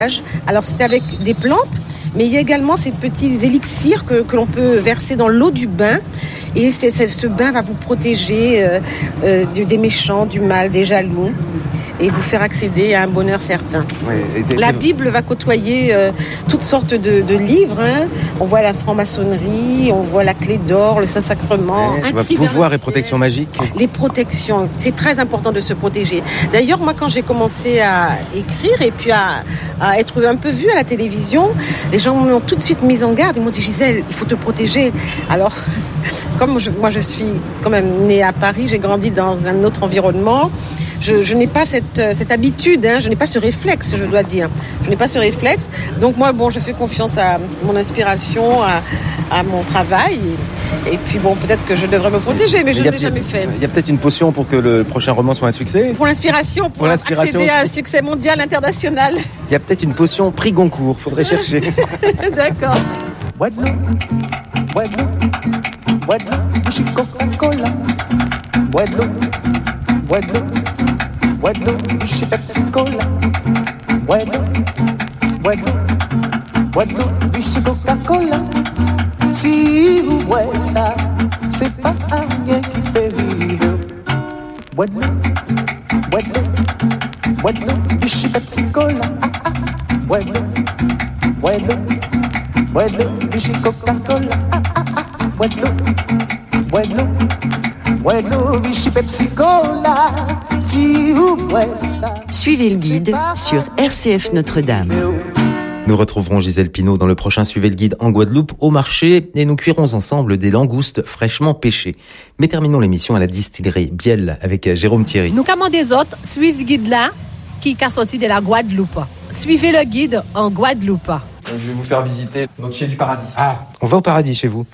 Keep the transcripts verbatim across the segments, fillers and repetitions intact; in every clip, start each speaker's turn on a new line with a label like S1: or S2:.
S1: Alors c'est avec des plantes, mais il y a également ces petits élixirs que, que l'on peut verser dans l'eau du bain. Et c'est, c'est, ce bain va vous protéger euh, euh, des méchants, du mal, des jaloux, et vous faire accéder à un bonheur certain.
S2: Oui, et c'est,
S1: la
S2: c'est...
S1: Bible va côtoyer euh, toutes sortes de, de livres. Hein. On voit la franc-maçonnerie, on voit la clé d'or, le Saint-Sacrement.
S2: Ouais, je vois pouvoir et protection magique.
S1: Les protections, c'est très important de se protéger. D'ailleurs, moi, quand j'ai commencé à écrire et puis à, à être un peu vue à la télévision, les gens m'ont tout de suite mise en garde. Ils m'ont dit, Gisèle, il faut te protéger. Alors, comme je, moi, je suis quand même née à Paris, j'ai grandi dans un autre environnement. Je, je n'ai pas cette, cette habitude, hein, je n'ai pas ce réflexe, je dois dire. Je n'ai pas ce réflexe. Donc moi, bon, je fais confiance à mon inspiration, à, à mon travail. Et, et puis bon, peut-être que je devrais me protéger, mais je ne l'ai jamais fait.
S2: Il y a peut-être une potion pour que le prochain roman soit un succès.
S1: Pour l'inspiration, pour,
S2: pour l'inspiration
S1: accéder à un succès mondial, international.
S2: Il y a peut-être une potion prix Goncourt, faudrait chercher.
S1: D'accord.
S3: Bueno, bueno, bueno, Coca-Cola. Bueno, bueno. Bueno, dice Pepsi-Cola. Bueno, bueno, bueno, dice Coca-Cola. Si huesa, c'est pas rien qui fait rire. Bueno, bueno, bueno, dice Pepsi-Cola. Ah, ah. Bueno, bueno, bueno, dice Coca-Cola. Ah, ah, ah. Bueno, bueno, bueno, dice Pepsi-Cola.
S4: Suivez le guide sur R C F Notre-Dame.
S2: Nous retrouverons Gisèle Pinault dans le prochain Suivez le guide en Guadeloupe, au marché, et nous cuirons ensemble des langoustes fraîchement pêchées. Mais terminons l'émission à la distillerie Biel avec Jérôme Thierry.
S5: Nous commandons des autres, suivez le guide là, qui est sorti de la Guadeloupe. Suivez le guide en Guadeloupe.
S6: Je vais vous faire visiter notre chez du paradis.
S2: Ah, on va au paradis chez vous.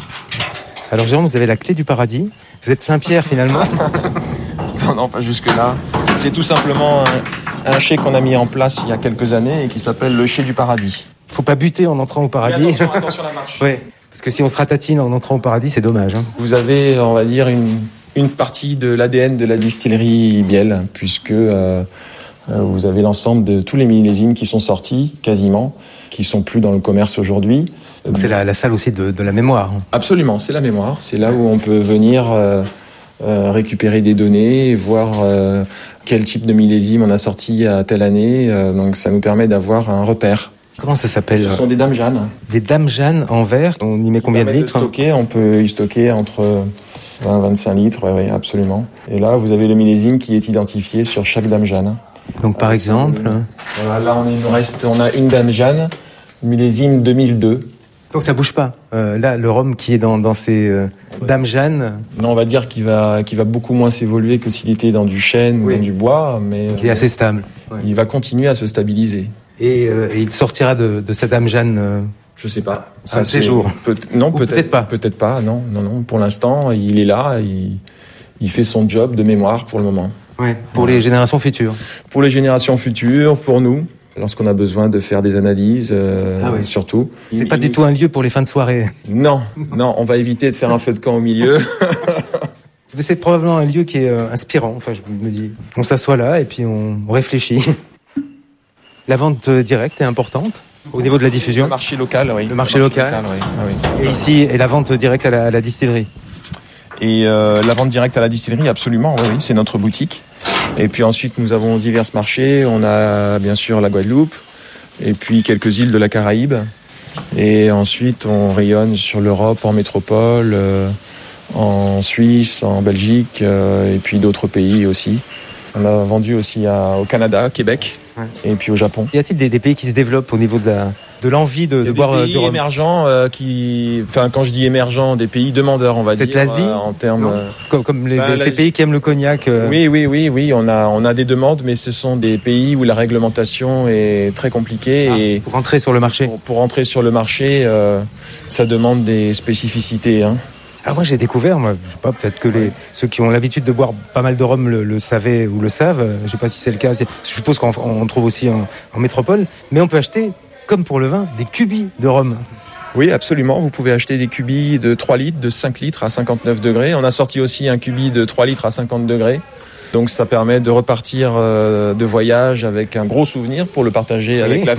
S2: Alors Jérôme, vous avez la clé du paradis. Vous êtes Saint-Pierre finalement.
S6: Non, non, pas jusque-là. C'est tout simplement un, un chai qu'on a mis en place il y a quelques années et qui s'appelle le chai du paradis.
S2: Faut pas buter en entrant au paradis.
S6: Mais attention, attention à la marche.
S2: Ouais, parce que si on se ratatine en entrant au paradis, c'est dommage. Hein.
S6: Vous avez, on va dire, une, une partie de l'A D N de la distillerie Biel, puisque euh, vous avez l'ensemble de tous les millésimes qui sont sortis, quasiment, qui sont plus dans le commerce aujourd'hui.
S2: Donc c'est la, la salle aussi de, de la mémoire.
S6: Absolument, c'est la mémoire. C'est là où on peut venir... Euh, Euh, récupérer des données, voir euh, quel type de millésime on a sorti à telle année. Euh, donc ça nous permet d'avoir un repère.
S2: Comment ça s'appelle ?
S6: Ce sont des dames Jeanne.
S2: Des dames Jeanne en verre. On y met combien de litres ?
S6: De stocker, on peut y stocker entre vingt et vingt-cinq litres, oui, oui, absolument. Et là, vous avez le millésime qui est identifié sur chaque dame Jeanne.
S2: Donc par
S6: Avec
S2: exemple
S6: le... voilà, là, on, est, il nous reste, on a une dame Jeanne, millésime deux mille deux.
S2: Donc ça bouge pas. Euh, là, le rhum qui est dans, dans ces euh, dames Jeanne.
S6: Non, on va dire qu'il va, qu'il va beaucoup moins s'évoluer que s'il était dans du chêne oui. ou dans du bois, mais
S2: qui est assez stable.
S6: Ouais. Il va continuer à se stabiliser.
S2: Et, euh, et il sortira de, de sa dame Jeanne. Euh,
S6: Je sais pas.
S2: Un séjour.
S6: Peut, non, peut-être,
S2: peut-être pas.
S6: Peut-être pas. Non, non, non. Pour l'instant, il est là. Il, il fait son job de mémoire pour le moment.
S2: Ouais. Pour ouais. les générations futures.
S6: Pour les générations futures, pour nous. Lorsqu'on a besoin de faire des analyses, euh, ah oui. surtout.
S2: C'est
S6: il,
S2: pas
S6: il...
S2: du tout un lieu pour les fins de soirée.
S6: Non, non, on va éviter de faire un feu de camp au milieu.
S2: C'est probablement un lieu qui est euh, inspirant. Enfin, je me dis, on s'assoit là et puis on, on réfléchit. La vente directe est importante au niveau de la diffusion.
S6: Le marché local, oui.
S2: Le marché, le marché local. local
S6: oui. Ah, oui.
S2: Et ici, et la vente directe à la, à la distillerie.
S6: Et euh, la vente directe à la distillerie, absolument, oui, oui, c'est notre boutique. Et puis ensuite, nous avons divers marchés. On a bien sûr la Guadeloupe, et puis quelques îles de la Caraïbe. Et ensuite, on rayonne sur l'Europe, en métropole, euh, en Suisse, en Belgique, euh, et puis d'autres pays aussi. On a vendu aussi à, au Canada, Québec, ouais. et puis au Japon.
S2: Y a-t-il des, des pays qui se développent au niveau de la... de l'envie de, de boire du rhum.
S6: Des pays émergents euh, qui, enfin quand je dis émergents, des pays demandeurs, on va
S2: Peut-être
S6: dire.
S2: Peut-être l'Asie,
S6: euh, en termes
S2: euh, comme, comme les,
S6: bah,
S2: ces pays qui aiment le cognac. Euh...
S6: Oui, oui, oui, oui, on a on a des demandes, mais ce sont des pays où la réglementation est très compliquée
S2: ah,
S6: et
S2: pour rentrer sur le marché.
S6: Pour, pour rentrer sur le marché, euh, ça demande des spécificités. Hein.
S2: Alors moi j'ai découvert, moi, je sais pas, peut-être que les ceux qui ont l'habitude de boire pas mal de rhum le, le savaient ou le savent. Je sais pas si c'est le cas. C'est, je suppose qu'on on trouve aussi en, en métropole, mais on peut acheter, comme pour le vin, des cubis de rhum.
S6: Oui, absolument. Vous pouvez acheter des cubis de trois litres, de cinq litres à cinquante-neuf degrés. On a sorti aussi un cubi de trois litres à cinquante degrés. Donc ça permet de repartir euh, de voyage avec un gros souvenir pour le partager
S2: Oui.
S6: avec la